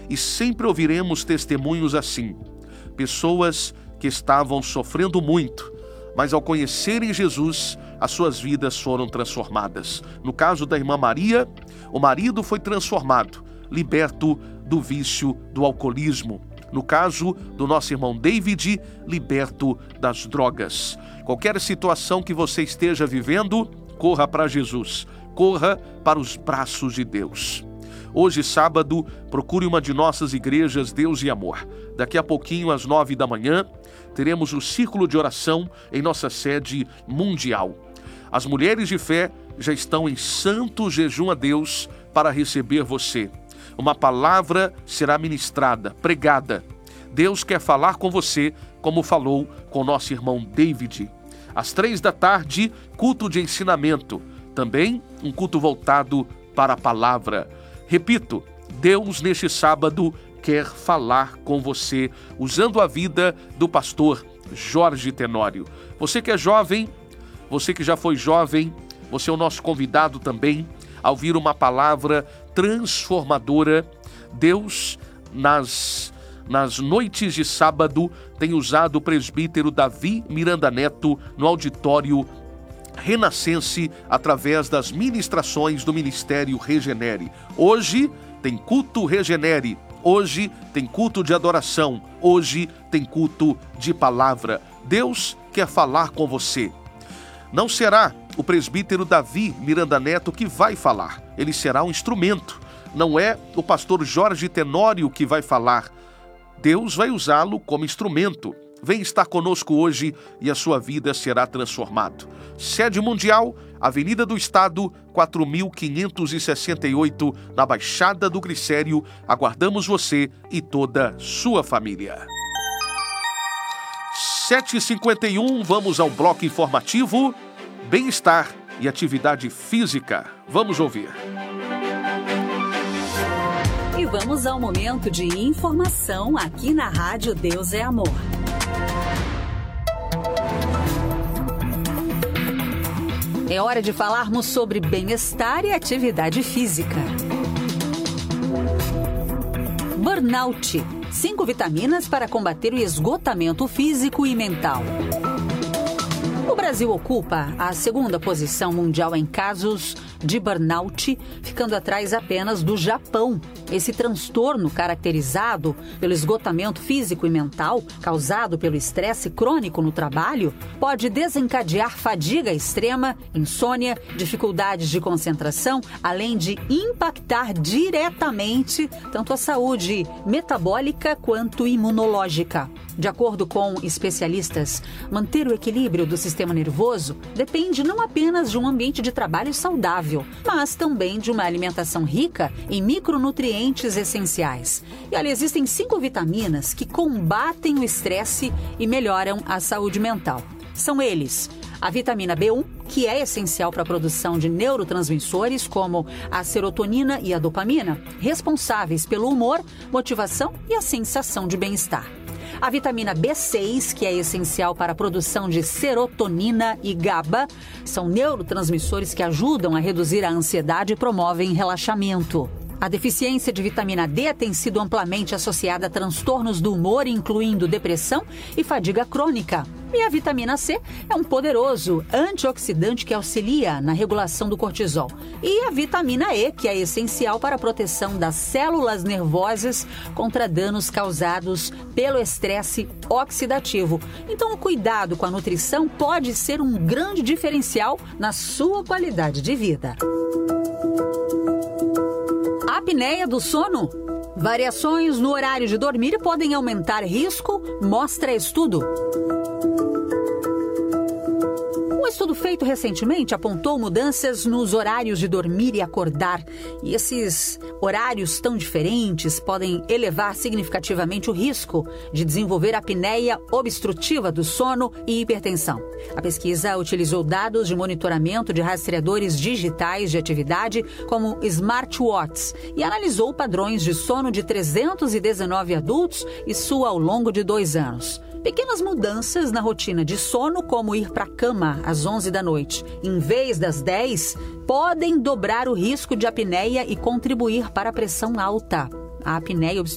e sempre ouviremos testemunhos assim. Pessoas que estavam sofrendo muito, mas ao conhecerem Jesus, as suas vidas foram transformadas. No caso da irmã Maria, o marido foi transformado, liberto do vício do alcoolismo. No caso do nosso irmão David, liberto das drogas. Qualquer situação que você esteja vivendo, corra para Jesus, corra para os braços de Deus. Hoje, sábado, procure uma de nossas igrejas Deus e Amor. Daqui a pouquinho, às 9 da manhã, teremos o círculo de oração em nossa sede mundial. As mulheres de fé já estão em santo jejum a Deus para receber você. Uma palavra será ministrada, pregada. Deus quer falar com você, como falou com nosso irmão David. Às 3 da tarde, culto de ensinamento. Também um culto voltado para a palavra. Repito, Deus neste sábado quer falar com você, usando a vida do pastor Jorge Tenório. Você que é jovem, você que já foi jovem, você é o nosso convidado também a ouvir uma palavra transformadora. Deus, nas noites de sábado, tem usado o presbítero Davi Miranda Neto no auditório Renascense através das ministrações do Ministério Regenere. Hoje tem culto Regenere, hoje tem culto de adoração, hoje tem culto de palavra. Deus quer falar com você. Não será o presbítero Davi Miranda Neto que vai falar, ele será um instrumento. Não é o pastor Jorge Tenório que vai falar. Deus vai usá-lo como instrumento. Vem estar conosco hoje e a sua vida será transformada. Sede Mundial, Avenida do Estado, 4568, na Baixada do Glicério. Aguardamos você e toda sua família. 7h51, vamos ao bloco informativo. Bem-estar e atividade física. Vamos ouvir. E vamos ao momento de informação aqui na Rádio Deus é Amor. É hora de falarmos sobre bem-estar e atividade física. Burnout. 5 vitaminas para combater o esgotamento físico e mental. O Brasil ocupa a 2ª posição mundial em casos de burnout, ficando atrás apenas do Japão. Esse transtorno, caracterizado pelo esgotamento físico e mental, causado pelo estresse crônico no trabalho, pode desencadear fadiga extrema, insônia, dificuldades de concentração, além de impactar diretamente tanto a saúde metabólica quanto imunológica. De acordo com especialistas, manter o equilíbrio do sistema nervoso depende não apenas de um ambiente de trabalho saudável, mas também de uma alimentação rica em micronutrientes essenciais. E olha, existem 5 vitaminas que combatem o estresse e melhoram a saúde mental. São eles: a vitamina B1, que é essencial para a produção de neurotransmissores como a serotonina e a dopamina, responsáveis pelo humor, motivação e a sensação de bem-estar. A vitamina B6, que é essencial para a produção de serotonina e GABA, são neurotransmissores que ajudam a reduzir a ansiedade e promovem relaxamento. A deficiência de vitamina D tem sido amplamente associada a transtornos do humor, incluindo depressão e fadiga crônica. E a vitamina C é um poderoso antioxidante que auxilia na regulação do cortisol. E a vitamina E, que é essencial para a proteção das células nervosas contra danos causados pelo estresse oxidativo. Então, o cuidado com a nutrição pode ser um grande diferencial na sua qualidade de vida. A apneia do sono. Variações no horário de dormir podem aumentar risco, mostra estudo. Um estudo feito recentemente apontou mudanças nos horários de dormir e acordar. E esses horários tão diferentes podem elevar significativamente o risco de desenvolver apneia obstrutiva do sono e hipertensão. A pesquisa utilizou dados de monitoramento de rastreadores digitais de atividade, como smartwatches, e analisou padrões de sono de 319 adultos, isso ao longo de 2 anos. Pequenas mudanças na rotina de sono, como ir para a cama às 11 da noite, em vez das 10, podem dobrar o risco de apneia e contribuir para a pressão alta. A apneia